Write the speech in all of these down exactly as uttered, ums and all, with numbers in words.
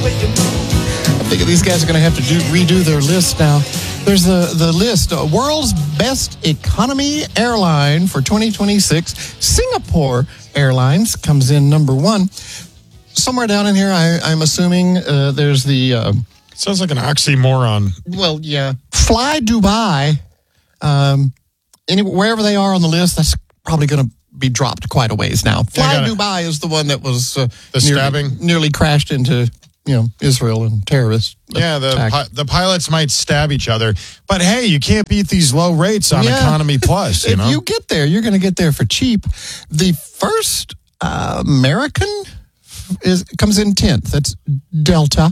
I think these guys are going to have to do, redo their list now. There's the, the list. Uh, world's best economy airline for twenty twenty-six. Singapore Airlines comes in number one. Somewhere down in here, I, I'm assuming uh, there's the... Uh, Sounds like an oxymoron. Well, yeah. Fly Dubai. Um, any, wherever they are on the list, that's probably going to be dropped quite a ways now. Fly gotta, Dubai is the one that was uh, the nearly, stabbing nearly crashed into, you know, Israel and terrorists. Yeah, the pi- the pilots might stab each other, but hey, you can't beat these low rates on yeah. Economy Plus. You if know, you get there, you're going to get there for cheap. The first uh, American is comes in tenth. That's Delta.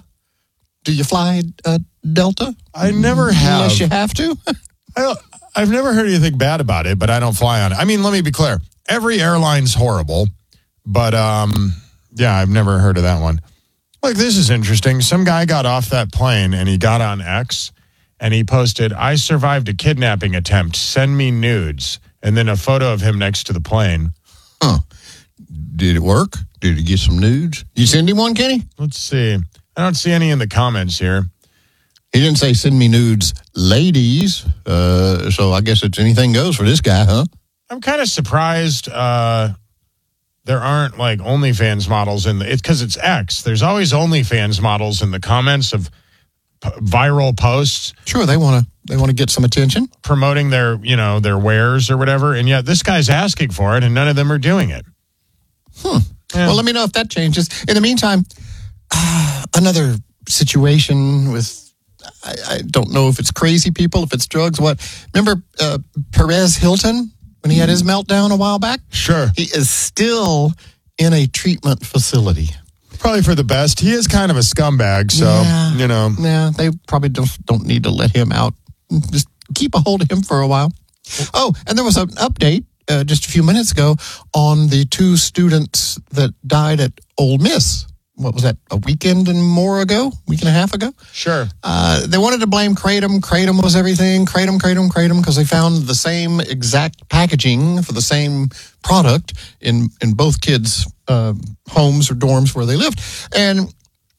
Do you fly uh, Delta? I never have. Unless you have to. I don't, I've never heard anything bad about it, but I don't fly on it. I mean, let me be clear. Every airline's horrible, but um, yeah, I've never heard of that one. Like, this is interesting. Some guy got off that plane and he got on X and he posted, "I survived a kidnapping attempt. Send me nudes." And then a photo of him next to the plane. Huh. Did it work? Did he get some nudes? You send him one, Kenny? Let's see. I don't see any in the comments here. He didn't say send me nudes, ladies. Uh, so I guess it's anything goes for this guy, huh? I'm kind of surprised uh, there aren't like OnlyFans models in the, it's because it's X. There's always OnlyFans models in the comments of p- viral posts. Sure, they want to they want to get some attention, promoting their, you know, their wares or whatever, and yet this guy's asking for it and none of them are doing it. Hmm. Yeah. Well, let me know if that changes. In the meantime, uh, another situation with, I, I don't know if it's crazy people, if it's drugs, what. Remember uh, Perez Hilton when he had his meltdown a while back? Sure. He is still in a treatment facility. Probably for the best. He is kind of a scumbag, so, yeah. you know. Yeah, they probably don't, don't need to let him out. Just keep a hold of him for a while. Oh, and there was an update uh, just a few minutes ago on the two students that died at Ole Miss. What was that, a weekend and more ago? Week and a half ago? Sure. Uh, they wanted to blame Kratom. Kratom was everything. Kratom, Kratom, Kratom, because they found the same exact packaging for the same product in, in both kids' uh, homes or dorms where they lived. And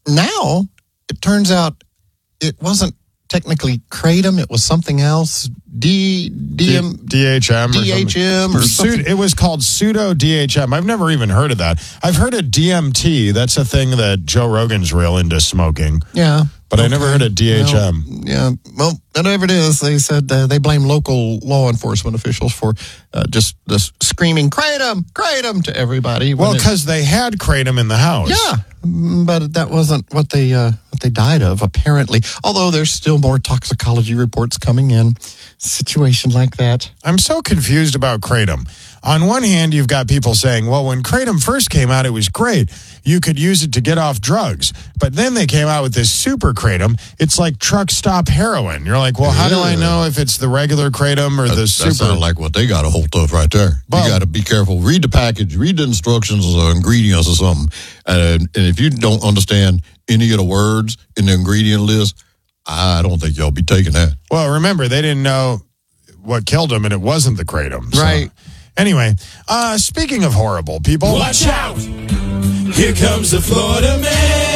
now it turns out it wasn't technically Kratom. It was something else. D, DM, D H M or D H M something. or something. It was called pseudo D H M. I've never even heard of that. I've heard of D M T. That's a thing that Joe Rogan's real into smoking. Yeah. But okay. I never heard of D H M. Well, yeah. Well, whatever it is, they said uh, they blame local law enforcement officials for uh, just, just screaming, Kratom, Kratom to everybody. Well, because they had Kratom in the house. Yeah. But that wasn't what they uh, what they died of, apparently. Although there's still more toxicology reports coming in. Situation like that. I'm so confused about Kratom. On one hand, you've got people saying, well, when Kratom first came out, it was great. You could use it to get off drugs. But then they came out with this super Kratom. It's like truck stop heroin. You're like, well, how do I know if it's the regular Kratom or that, the super? That sounds like what they got a hold of right there. Well, you got to be careful. Read the package. Read the instructions or ingredients or something. Uh, and if you don't understand any of the words in the ingredient list, I don't think y'all be taking that. Well, remember, they didn't know what killed him, and it wasn't the Kratom. So. Right. Anyway, uh, speaking of horrible people. Watch out! Here comes the Florida man.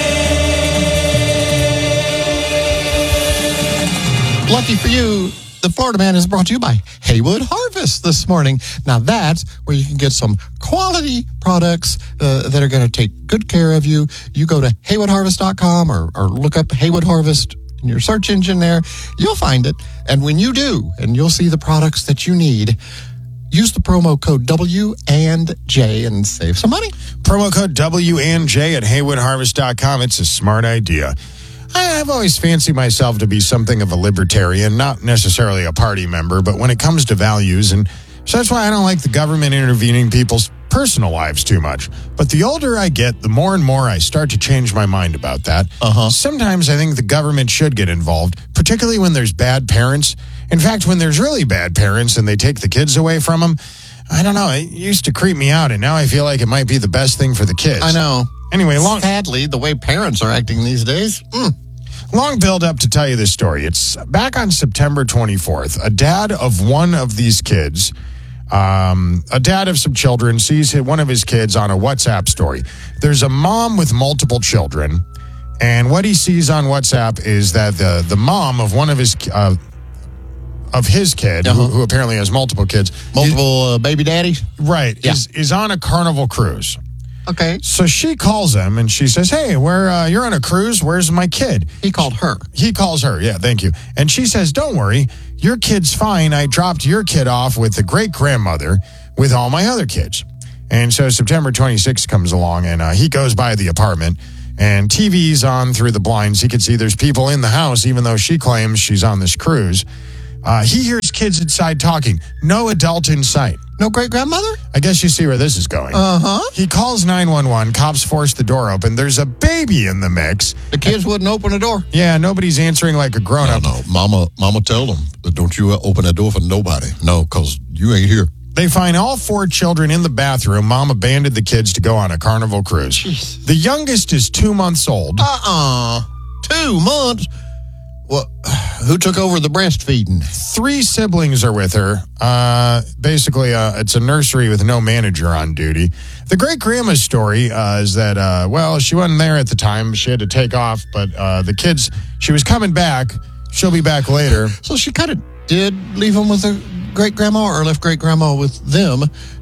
Lucky for you, the Florida Man is brought to you by Haywood Harvest this morning. Now that's where you can get some quality products uh, that are going to take good care of you. You go to haywood harvest dot com or, or look up Haywood Harvest in your search engine there. You'll find it. And when you do, and you'll see the products that you need, use the promo code W and J and save some money. Promo code W and J at haywood harvest dot com. It's a smart idea. I've always fancied myself to be something of a libertarian, not necessarily a party member, but when it comes to values, and so that's why I don't like the government intervening people's personal lives too much. But the older I get, the more and more I start to change my mind about that. Uh-huh. Sometimes I think the government should get involved, particularly when there's bad parents. In fact, when there's really bad parents and they take the kids away from them, I don't know, it used to creep me out, and now I feel like it might be the best thing for the kids. I know. Anyway, long... Sadly, the way parents are acting these days, mm. Long build up to tell you this story. It's back on September twenty-fourth. A dad of one of these kids, um, a dad of some children, sees one of his kids on a WhatsApp story. There's a mom with multiple children, And what he sees on WhatsApp is that the the mom of one of his uh, of his kid, Uh-huh. who, who apparently has multiple kids, Multiple uh, baby daddies? right, Yeah. is is on a Carnival cruise. Okay. So she calls him and she says, "Hey, where uh, you're on a cruise? Where's my kid?" He called her. He calls her. Yeah, thank you. And she says, "Don't worry, your kid's fine. I dropped your kid off with the great grandmother with all my other kids." And so September twenty-sixth comes along, and uh, he goes by the apartment, and T V's on through the blinds. He can see there's people in the house, even though she claims she's on this cruise. Uh, he hears kids inside talking. No adult in sight. No great grandmother? I guess you see where this is going. Uh-huh. He calls nine one one. Cops force the door open. There's a baby in the mix. The kids wouldn't open the door. Yeah, nobody's answering like a No, grown-up. no. Mama, mama tell them, don't you open that door for nobody. No, because you ain't here. They find all four children in the bathroom. Mom abandoned the kids to go on a Carnival cruise. Jeez. The youngest is two months old. Uh-uh. Two months? Well, who took over the breastfeeding? Three siblings are with her. Uh, basically, uh, it's a nursery with no manager on duty. The great grandma's story uh, is that, uh, well, she wasn't there at the time. She had to take off, but uh, the kids, she was coming back. She'll be back later. So she kind of did leave them with her great grandma, or left great grandma with them,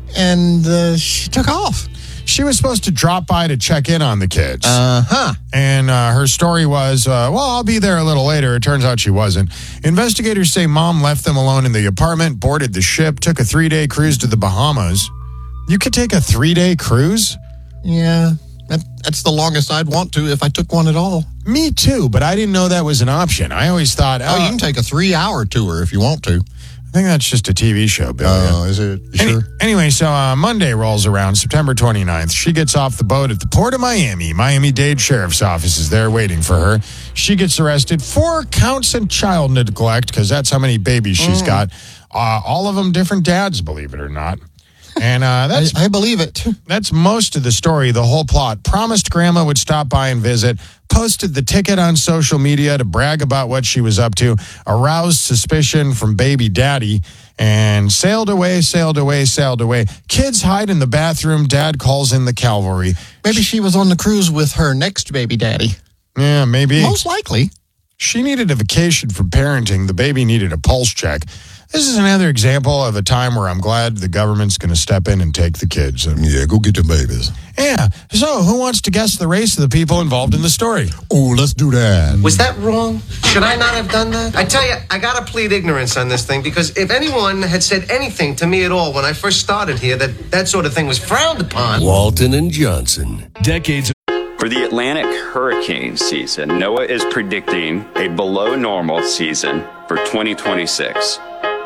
and uh, she took off. She was supposed to drop by to check in on the kids. Uh-huh. And uh, her story was, uh, well, I'll be there a little later. It turns out she wasn't. Investigators say mom left them alone in the apartment, boarded the ship, took a three-day cruise to the Bahamas. You could take a three-day cruise? Yeah, that, that's the longest I'd want to if I took one at all. Me too, but I didn't know that was an option. I always thought, Oh, oh, you can take a three-hour tour if you want to. I think that's just a T V show, Bill. Oh, is it? You Any- sure? Anyway, so uh, Monday rolls around, September twenty-ninth. She gets off the boat at the Port of Miami. Miami-Dade Sheriff's Office is there waiting for her. She gets arrested. Four counts of child neglect, because that's how many babies she's Mm. got. Uh, all of them different dads, believe it or not. And uh, I, that's I believe it. that's most of the story, the whole plot. Promised grandma would stop by and visit, posted the ticket on social media to brag about what she was up to, aroused suspicion from baby daddy, and sailed away, sailed away, sailed away. Kids hide in the bathroom. Dad calls in the cavalry. Maybe she was on the cruise with her next baby daddy. Yeah, maybe. Most likely. She needed a vacation from parenting. The baby needed a pulse check. This is another example of a time where I'm glad the government's going to step in and take the kids. And, Yeah, go get them babies. yeah. So, who wants to guess the race of the people involved in the story? Oh, let's do that. Was that wrong? Should I not have done that? I tell you, I gotta plead ignorance on this thing, because if anyone had said anything to me at all when I first started here that that sort of thing was frowned upon. Walton and Johnson. Decades. For the Atlantic hurricane season, NOAA is predicting a below normal season for twenty twenty-six.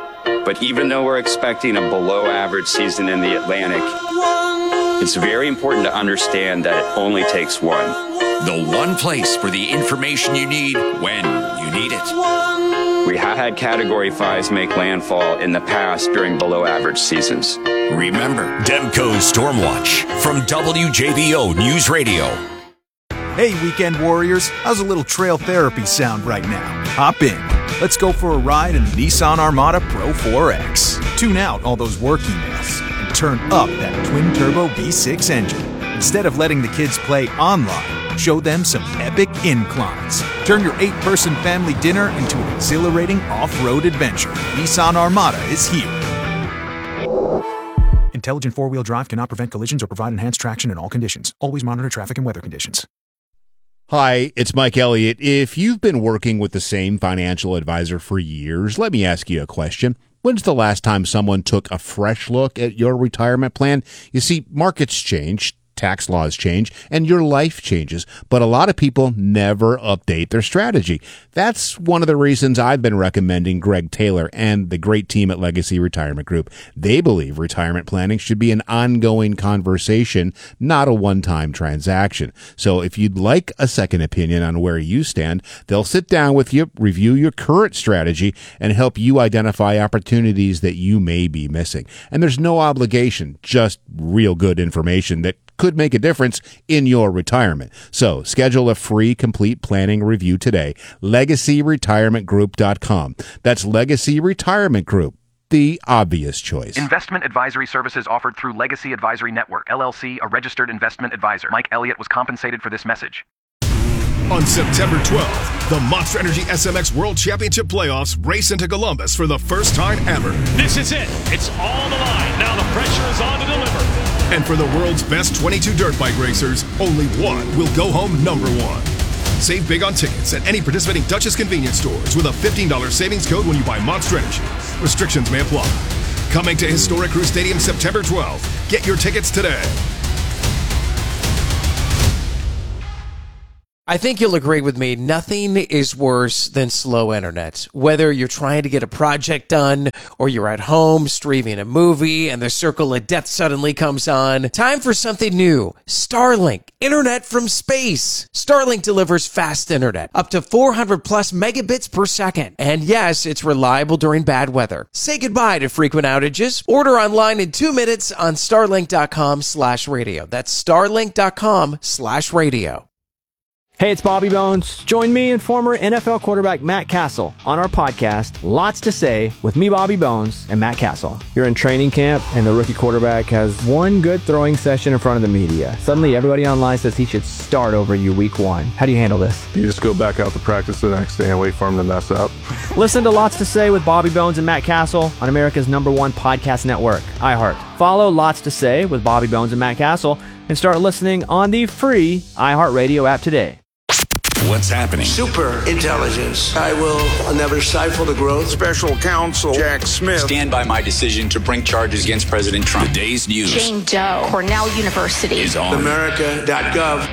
But even though we're expecting a below average season in the Atlantic, it's very important to understand that it only takes one. The one place for the information you need when you need it. We have had Category fives make landfall in the past during below average seasons. Remember, Demco's Stormwatch from W J B O News Radio. Hey, weekend warriors, how's a little trail therapy sound right now? Hop in. Let's go for a ride in the Nissan Armada Pro four X. Tune out all those work emails and turn up that twin-turbo V six engine. Instead of letting the kids play online, show them some epic inclines. Turn your eight-person family dinner into an exhilarating off-road adventure. Nissan Armada is here. Intelligent four-wheel drive cannot prevent collisions or provide enhanced traction in all conditions. Always monitor traffic and weather conditions. Hi, it's Mike Elliott. If you've been working with the same financial advisor for years, let me ask you a question. When's the last time someone took a fresh look at your retirement plan? You see, markets change, tax laws change, and your life changes, but a lot of people never update their strategy. That's one of the reasons I've been recommending Greg Taylor and the great team at Legacy Retirement Group. They believe retirement planning should be an ongoing conversation, not a one-time transaction. So if you'd like a second opinion on where you stand, they'll sit down with you, review your current strategy, and help you identify opportunities that you may be missing. And there's no obligation, just real good information that could make a difference in your retirement. So schedule a free complete planning review today. legacy retirement group dot com. That's Legacy Retirement Group, the obvious choice. Investment advisory services offered through Legacy Advisory Network, L L C, a registered investment advisor. Mike Elliott was compensated for this message. On September twelfth, the Monster Energy S M X World Championship Playoffs race into Columbus for the first time ever. This is it. It's all the line. Now the pressure is on to deliver. And for the world's best twenty-two dirt bike racers, only one will go home number one. Save big on tickets at any participating Duchess convenience stores with a fifteen dollars savings code when you buy Monster Energy. Restrictions may apply. Coming to Historic Crew Stadium September twelfth. Get your tickets today. I think you'll agree with me, nothing is worse than slow internet. Whether you're trying to get a project done or you're at home streaming a movie and the circle of death suddenly comes on, time for something new. Starlink, internet from space. Starlink delivers fast internet, up to four hundred plus megabits per second. And yes, it's reliable during bad weather. Say goodbye to frequent outages. Order online in two minutes on starlink.com slash radio. That's starlink.com slash radio. Hey, it's Bobby Bones. Join me and former N F L quarterback Matt Castle on our podcast, Lots to Say, with me, Bobby Bones, and Matt Castle. You're in training camp, and the rookie quarterback has one good throwing session in front of the media. Suddenly, everybody online says he should start over you week one. How do you handle this? You just go back out to practice the next day and wait for him to mess up. Listen to Lots to Say with Bobby Bones and Matt Castle on America's number one podcast network, iHeart. Follow Lots to Say with Bobby Bones and Matt Castle and start listening on the free iHeartRadio app today. What's happening? Super intelligence. I will never stifle the growth. Special counsel Jack Smith. Stand by my decision to bring charges against President Trump. The day's news. Jane Doe, Cornell University. Is on. America dot gov.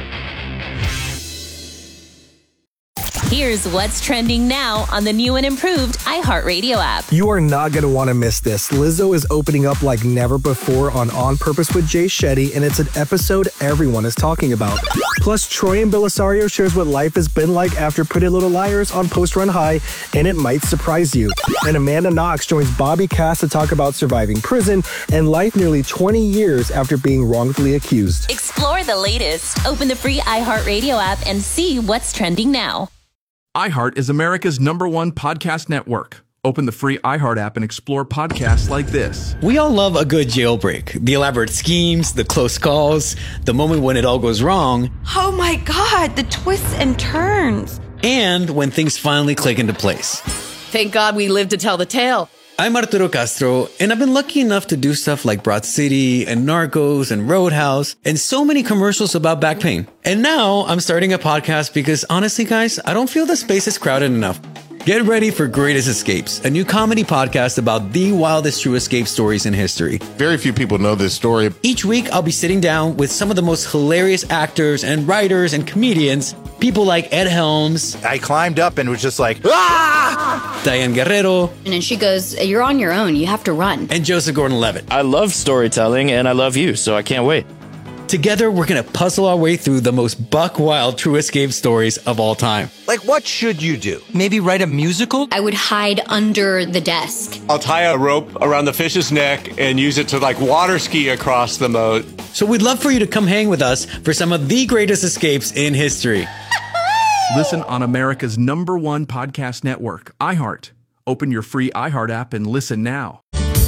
Here's what's trending now on the new and improved iHeartRadio app. You are not going to want to miss this. Lizzo is opening up like never before on On Purpose with Jay Shetty, and it's an episode everyone is talking about. Plus, Troy and Belisario shares what life has been like after Pretty Little Liars on Post Run High, and it might surprise you. And Amanda Knox joins Bobby Cass to talk about surviving prison and life nearly twenty years after being wrongfully accused. Explore the latest. Open the free iHeartRadio app and see what's trending now. iHeart is America's number one podcast network. Open the free iHeart app and explore podcasts like this. We all love a good jailbreak. The elaborate schemes, the close calls, the moment when it all goes wrong. Oh my God, the twists and turns. And when things finally click into place. Thank God we lived to tell the tale. I'm Arturo Castro, and I've been lucky enough to do stuff like Broad City and Narcos and Roadhouse and so many commercials about back pain. And now I'm starting a podcast because honestly, guys, I don't feel the space is crowded enough. Get ready for Greatest Escapes, a new comedy podcast about the wildest true escape stories in history. Very few people know this story. Each week, I'll be sitting down with some of the most hilarious actors and writers and comedians. People like Ed Helms. I climbed up and was just like, ah! Diane Guerrero. And then she goes, you're on your own. You have to run. And Joseph Gordon-Levitt. I love storytelling, and I love you, so I can't wait. Together, we're going to puzzle our way through the most buck-wild true escape stories of all time. Like, what should you do? Maybe write a musical? I would hide under the desk. I'll tie a rope around the fish's neck and use it to, like, water ski across the moat. So we'd love for you to come hang with us for some of the greatest escapes in history. Listen on America's number one podcast network, iHeart. Open your free iHeart app and listen now.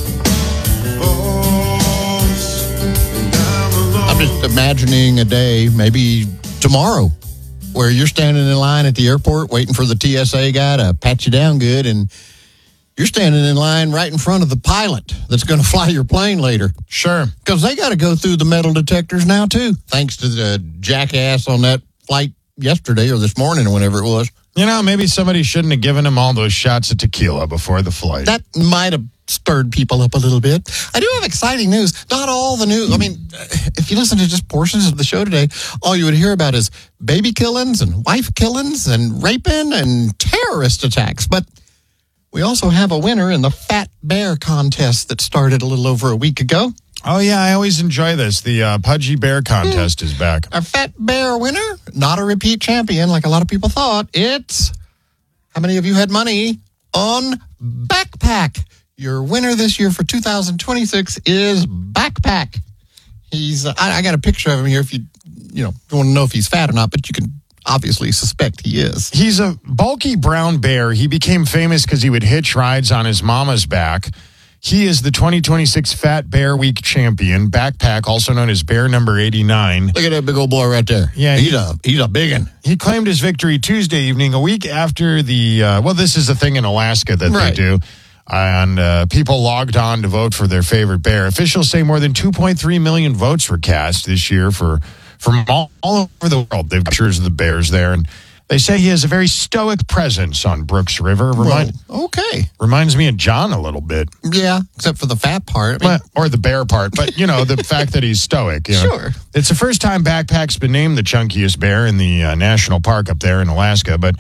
I'm just imagining a day, maybe tomorrow, where you're standing in line at the airport waiting for the T S A guy to pat you down good, and you're standing in line right in front of the pilot that's going to fly your plane later. Sure. Because they got to go through the metal detectors now, too, thanks to the jackass on that flight yesterday or this morning or whenever it was. You know, maybe somebody shouldn't have given him all those shots of tequila before the flight. That might have spurred people up a little bit. I do have exciting news. Not all the news. I mean, if you listen to just portions of the show today, all you would hear about is baby killings and wife killings and raping and terrorist attacks. But we also have a winner in the Fat Bear contest that started a little over a week ago. Oh, yeah, I always enjoy this. The uh, Pudgy Bear contest mm. is back. Our Fat Bear winner, not a repeat champion like a lot of people thought. It's, how many of you had money on Backpack? Your winner this year for two thousand twenty-six is Backpack. He's, uh, I, I got a picture of him here if you, you know, want to know if he's fat or not, but you can obviously suspect he is. He's a bulky brown bear. He became famous because he would hitch rides on his mama's back. He is the twenty twenty-six Fat Bear Week champion. Backpack, also known as Bear Number eighty-nine. Look at that big old boy right there. Yeah, he's he, a he's a big one. He claimed his victory Tuesday evening, a week after the. Uh, well, this is a thing in Alaska that Right. they do, and uh, people logged on to vote for their favorite bear. Officials say more than two point three million votes were cast this year for from all, all over the world. They've got pictures of the bears there, and they say he has a very stoic presence on Brooks River. Remind, well, okay. Reminds me of John a little bit. Yeah, except for the fat part. I mean, But- or the bear part. But, you know, the fact that he's stoic. You know. Sure. It's the first time Backpack's been named the chunkiest bear in the uh, national park up there in Alaska. But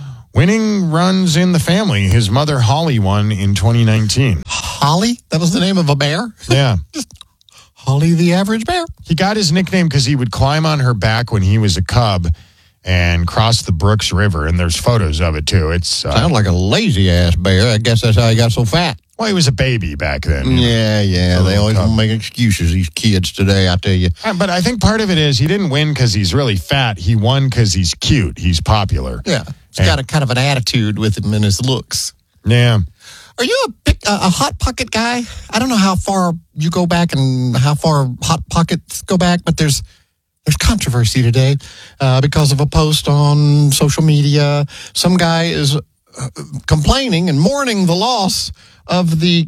winning runs in the family. His mother, Holly, won in twenty nineteen. Holly? That was the name of a bear? Yeah. Holly the average bear. He got his nickname because he would climb on her back when he was a cub and cross the Brooks River, and there's photos of it too. It's uh, Sounds like a lazy ass bear. I guess that's how he got so fat. well, he was a baby back then. you know. Yeah, yeah. A They little always cub. want to make excuses, these kids today, I tell you. Uh, But I think part of it is he didn't win because he's really fat. He won because he's cute. He's popular. Yeah. He's And- got a kind of an attitude with him in his looks. Yeah. Are you a, pick, a, a Hot Pocket guy? I don't know how far you go back and how far Hot Pockets go back, but there's there's controversy today uh, because of a post on social media. Some guy is uh, complaining and mourning the loss of the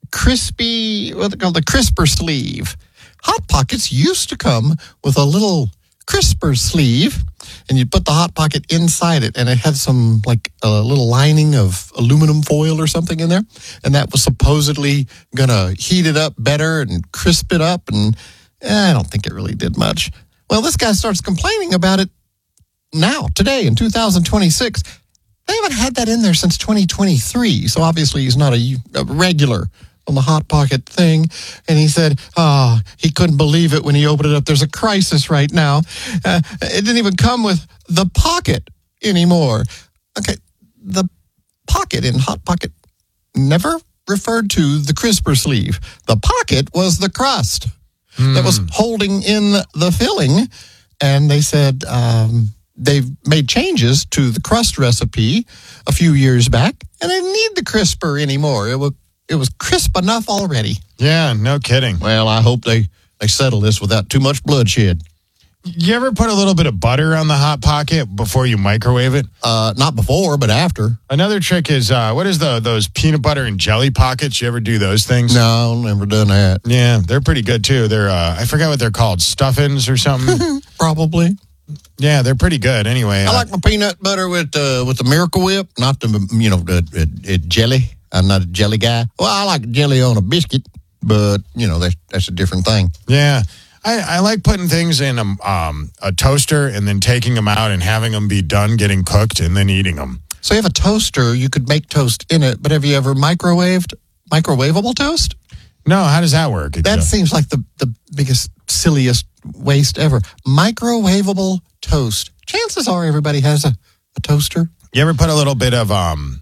crispy, what they call the crisper sleeve. Hot Pockets used to come with a little crisper sleeve, and you put the Hot Pocket inside it, and it had some like a little lining of aluminum foil or something in there, and that was supposedly gonna heat it up better and crisp it up, and eh, I don't think it really did much. Well, this guy starts complaining about it now, today in two thousand twenty-six. They haven't had that in there since twenty twenty-three, so obviously he's not a, a regular on the Hot Pocket thing. And he said, oh, he couldn't believe it when he opened it up. There's a crisis right now. Uh, it didn't even come with the pocket anymore. Okay, the pocket in Hot Pocket never referred to the crisper sleeve. The pocket was the crust mm. that was holding in the filling. And they said um, they've made changes to the crust recipe a few years back, and they didn't need the crisper anymore. It was It was crisp enough already. Yeah, no kidding. Well, I hope they, they settle this without too much bloodshed. You ever put a little bit of butter on the Hot Pocket before you microwave it? Uh, not before, but after. Another trick is, uh, what is the those peanut butter and jelly pockets? You ever do those things? No, never done that. Yeah, they're pretty good too. They're, uh, I forget what they're called, stuffins or something. Probably. Yeah, they're pretty good. Anyway, I uh, like my peanut butter with uh, with the Miracle Whip, not the, you know, the, the, the jelly. I'm not a jelly guy. Well, I like jelly on a biscuit, but, you know, that's, that's a different thing. Yeah. I, I like putting things in a, um, a toaster and then taking them out and having them be done getting cooked and then eating them. So you have a toaster, you could make toast in it, but have you ever microwaved, microwavable toast? No, how does that work? That It's, uh, seems like the, the biggest, silliest waste ever. Microwavable toast. Chances are everybody has a, a toaster. You ever put a little bit of um,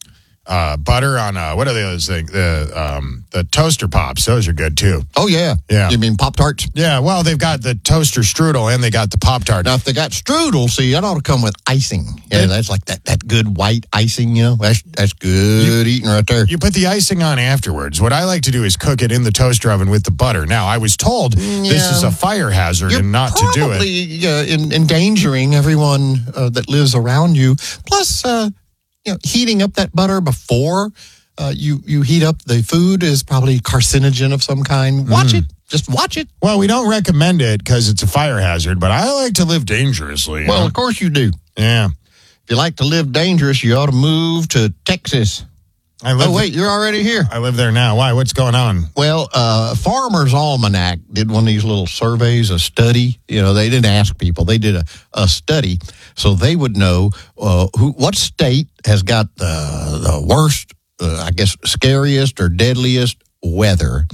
uh, butter on, uh, what are those things? The, um, the toaster pops. Those are good too. Oh, yeah. Yeah. You mean Pop-Tarts? Yeah, well, they've got the toaster strudel and they got the Pop-Tart. Now, if they got strudel, see, that ought to come with icing. Yeah, Yeah. that's like that, that good white icing, you know. That's, that's good eating right there. You put the icing on afterwards. What I like to do is cook it in the toaster oven with the butter. Now, I was told this Yeah. is a fire hazard You're and not to do it. probably uh, in, endangering everyone uh, that lives around you. Plus, uh, you know, heating up that butter before uh, you you heat up the food is probably carcinogen of some kind. Watch Mm. it. Just watch it. Well, we don't recommend it because it's a fire hazard, but I like to live dangerously. you Well, know? of course you do. Yeah. If you like to live dangerous, you ought to move to Texas. I live Oh, wait, you're already here. I live there now. Why? What's going on? Well, uh, Farmer's Almanac did one of these little surveys, a study. You know, they didn't ask people; they did a, a study, so they would know uh, who, what state has got the the worst, uh, I guess, scariest or deadliest weather.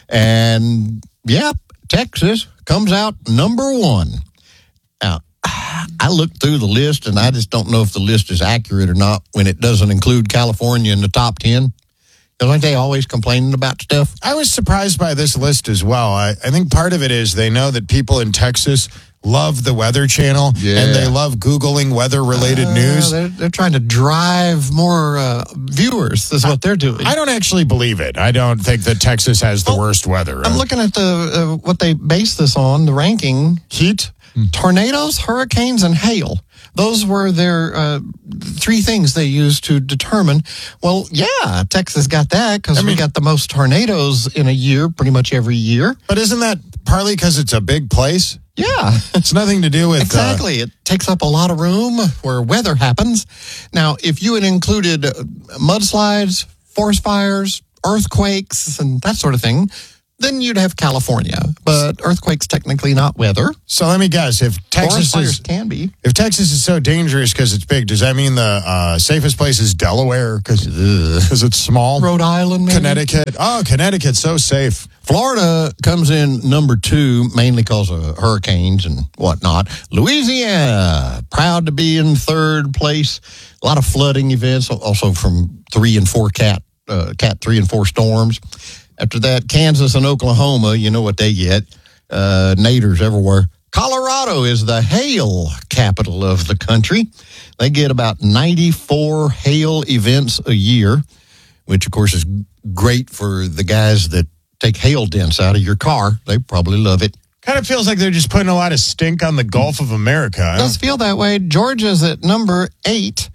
And yeah, Texas comes out number one. Now, I looked through the list, and I just don't know if the list is accurate or not when it doesn't include California in the top ten. Aren't they always complaining about stuff? I was surprised by this list as well. I, I think part of it is they know that people in Texas love the Weather Channel, Yeah. and they love Googling weather-related Uh, news. They're, they're trying to drive more uh, viewers. That's what they're doing. I don't actually believe it. I don't think that Texas has the worst weather. I'm looking at the uh, what they base this on, the ranking. Heat, tornadoes, hurricanes, and hail. Those were their uh, three things they used to determine. Well, yeah, Texas got that because we got the most tornadoes in a year, pretty much every year. But isn't that partly because it's a big place? Yeah. It's nothing to do with... Exactly. Uh, it takes up a lot of room where weather happens. Now, if you had included uh, mudslides, forest fires, earthquakes, and that sort of thing, then you'd have California. But earthquakes technically not weather. So let me guess, if Texas Forest fires is... can be. If Texas is so dangerous because it's big, does that mean the uh, safest place is Delaware because it's small? Rhode Island, maybe? Connecticut. Oh, Connecticut's so safe. Florida comes in number two, mainly because of hurricanes and whatnot. Louisiana, proud to be in third place. A lot of flooding events, also from three and four cat, uh, cat three and four storms. After that, Kansas and Oklahoma, you know what they get. Uh, naders everywhere. Colorado is the hail capital of the country. They get about ninety-four hail events a year, which, of course, is great for the guys that take hail dents out of your car. They probably love it. Kind of feels like they're just putting a lot of stink on the Gulf of America. It does feel that way. Georgia's at number eight.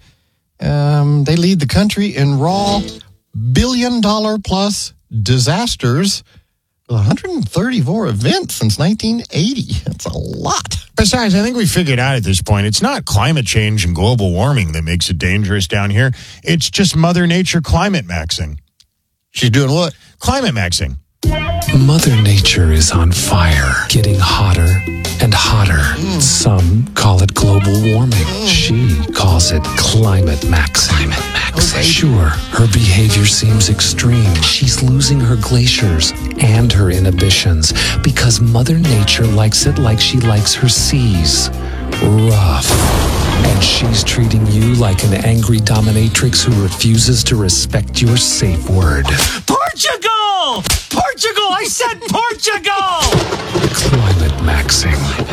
Um, they lead the country in raw billion-dollar plus disasters. one hundred thirty-four events since nineteen eighty. That's a lot. Besides, I think we figured out at this point, it's not climate change and global warming that makes it dangerous down here. It's just Mother Nature climate maxing. She's doing what? Climate maxing. Mother Nature is on fire, getting hotter and hotter. Mm. Some call it global warming. Mm. She calls it climate maxing. Climate maxing. Okay. Sure, her behavior seems extreme. She's losing her glaciers and her inhibitions because Mother Nature likes it like she likes her seas. Rough. And she's treating you like an angry dominatrix who refuses to respect your safe word. Portugal! Portugal! I said Portugal! Climate maxing.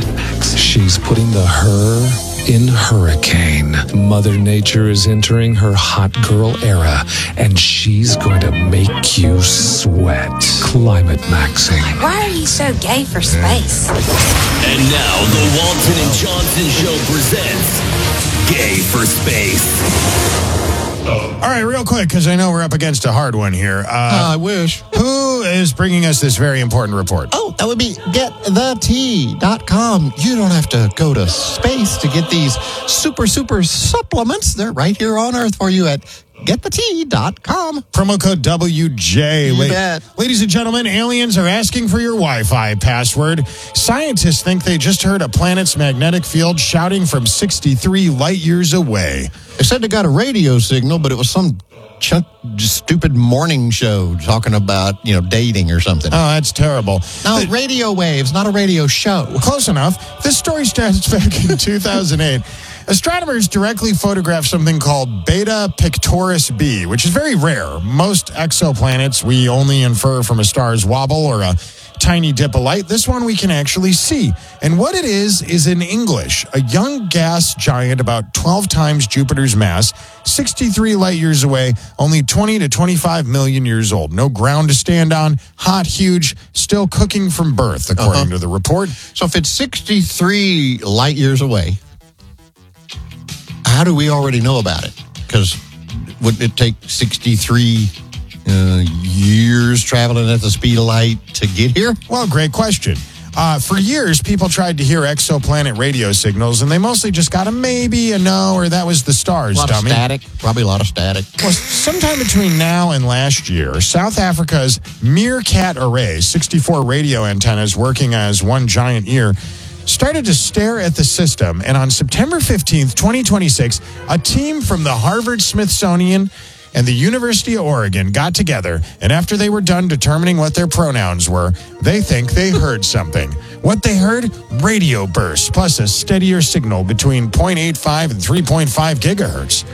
She's putting the her in hurricane. Mother Nature is entering her hot girl era, and she's going to make you sweat. Climate maxing. Why are you so gay for space? And now the Walton and Johnson Show presents Gay for Space. All right, real quick, because I know we're up against a hard one here. Uh, uh, I wish. Who is bringing us this very important report? Oh, that would be get the tea dot com. You don't have to go to space to get these super, super supplements. They're right here on Earth for you at get the tea dot com. Promo code W J. You La- bet. Ladies and gentlemen, aliens are asking for your Wi-Fi password. Scientists think they just heard a planet's magnetic field shouting from sixty-three light years away. They said they got a radio signal, but it was some ch- just stupid morning show talking about, you know, dating or something. Oh, that's terrible. No, The- radio waves, not a radio show. Close enough. This story starts back in two thousand eight. Astronomers directly photographed something called Beta Pictoris b, which is very rare. Most exoplanets we only infer from a star's wobble or a tiny dip of light. This one we can actually see. And what it is, is in English, a young gas giant about twelve times Jupiter's mass, sixty-three light years away, only twenty to twenty-five million years old. No ground to stand on, hot, huge, still cooking from birth, according Uh-huh. to the report. So if it's sixty-three light years away, how do we already know about it? Because wouldn't it take sixty-three uh, years traveling at the speed of light to get here? Well, great question. Uh, for years, people tried to hear exoplanet radio signals, and they mostly just got a maybe, a no, or that was the stars, A lot dummy. of static. Probably a lot of static. Well, sometime between now and last year, South Africa's Meerkat Array, sixty-four radio antennas working as one giant ear, started to stare at the system. And on September fifteenth, twenty twenty-six, a team from the Harvard Smithsonian and the University of Oregon got together, and after they were done determining what their pronouns were, they think they heard something. What they heard? Radio bursts, plus a steadier signal between zero point eight five and three point five gigahertz.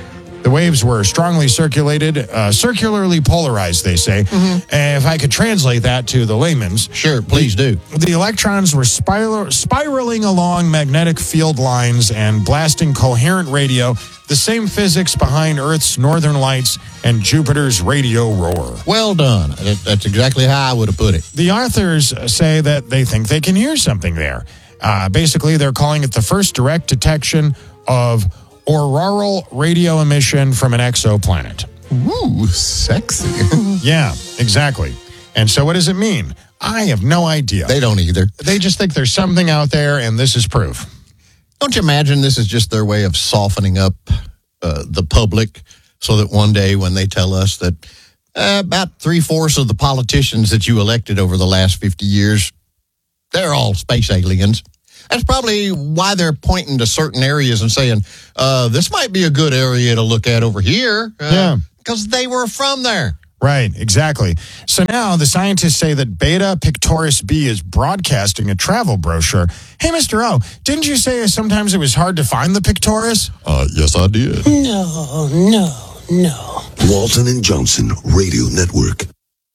The waves were strongly circulated, uh, circularly polarized, they say. Mm-hmm. And if I could translate that to the layman's. Sure, please do. The electrons were spiral, spiraling along magnetic field lines and blasting coherent radio, the same physics behind Earth's northern lights and Jupiter's radio roar. Well done. That, that's exactly how I would have put it. The authors say that they think they can hear something there. Uh, basically, they're calling it the first direct detection of auroral radio emission from an exoplanet. Ooh, sexy. Yeah, exactly. And so what does it mean? I have no idea. They don't either. They just think there's something out there, and this is proof. Don't you imagine this is just their way of softening up uh, the public so that one day when they tell us that uh, about three-fourths of the politicians that you elected over the last fifty years, they're all space aliens. That's probably why they're pointing to certain areas and saying, uh, this might be a good area to look at over here. Uh, yeah. Because they were from there. Right, exactly. So now the scientists say that Beta Pictoris B is broadcasting a travel brochure. Hey, Mister O, didn't you say sometimes it was hard to find the Pictoris? Uh, yes, I did. No, no, no. Walton and Johnson Radio Network.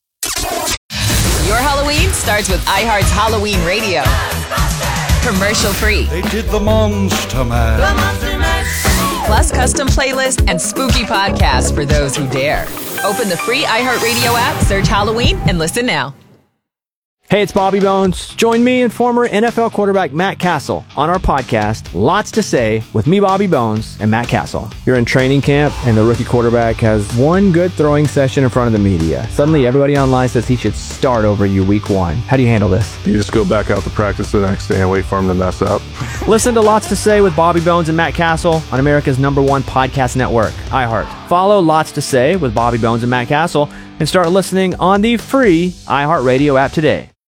Your Halloween starts with iHeart's Halloween Radio. Commercial free. They did the Monster Mash. The Monster Mash. Plus custom playlist and spooky podcasts for those who dare. Open the free iHeartRadio app, search Halloween, and listen now. Hey, it's Bobby Bones. Join me and former N F L quarterback Matt Castle on our podcast, Lots to Say, with me, Bobby Bones, and Matt Castle. You're in training camp, and the rookie quarterback has one good throwing session in front of the media. Suddenly, everybody online says he should start over you week one. How do you handle this? You just go back out to practice the next day and wait for him to mess up. Listen to Lots to Say with Bobby Bones and Matt Castle on America's number one podcast network, iHeart. Follow Lots to Say with Bobby Bones and Matt Castle and start listening on the free iHeartRadio app today.